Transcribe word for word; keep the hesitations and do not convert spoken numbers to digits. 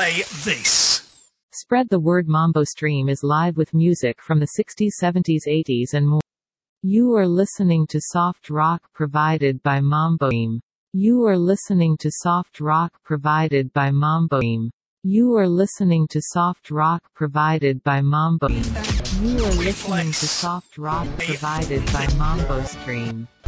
Play this. Spread the word. Mambo Stream is live with music from the sixties, seventies, eighties and more. You are listening to soft rock provided by Mambo Stream. You are listening to soft rock provided by Mambo Stream. You are listening to soft rock provided by Mambo Stream. You are listening to soft rock provided by Mambo Stream.